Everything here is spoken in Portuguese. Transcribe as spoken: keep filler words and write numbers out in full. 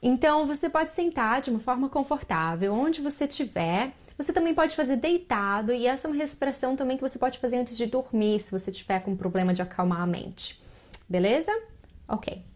Então, você pode sentar de uma forma confortável, onde você estiver. Você também pode fazer deitado, e essa é uma respiração também que você pode fazer antes de dormir, se você tiver com problema de acalmar a mente. Beleza? Ok.